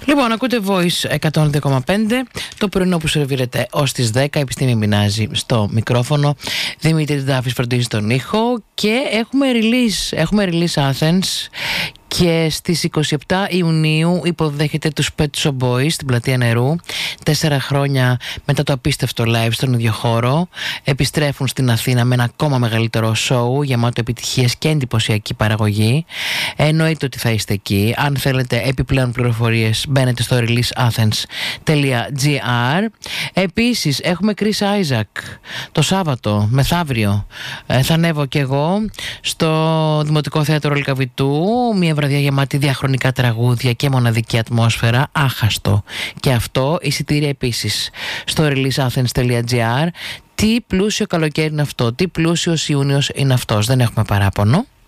Λοιπόν, ακούτε Voice 102,5. Το πρωινό που σερβίρεται ως τις 10. Επιστήμη Μινάζη στο μικρόφωνο. Δημήτρη Ντάφης φροντίζει τον ήχο. Και έχουμε release Athens. Και στις 27 Ιουνίου υποδέχεται τους Pet Shop Boys στην Πλατεία Νερού. 4 χρόνια μετά το απίστευτο live στον ίδιο χώρο, επιστρέφουν στην Αθήνα με ένα ακόμα μεγαλύτερο show γεμάτο επιτυχίες και εντυπωσιακή παραγωγή. Εννοείται ότι θα είστε εκεί. Αν θέλετε επιπλέον πληροφορίες, μπαίνετε στο releaseathens.gr. Επίσης έχουμε Chris Isaac το Σάββατο μεθαύριο. Θα ανέβω και εγώ στο Δημοτικό Θέατρο Λυκαβητού. Μια βραδιά γεμάτη διαχρονικά τραγούδια και μοναδική ατμόσφαιρα. Άχαστο και αυτό. Εισιτήρια επίσης στο releaseathens.gr. Τι πλούσιο καλοκαίρι είναι αυτό, τι πλούσιος Ιούνιος είναι αυτός. Δεν έχουμε παράπονο.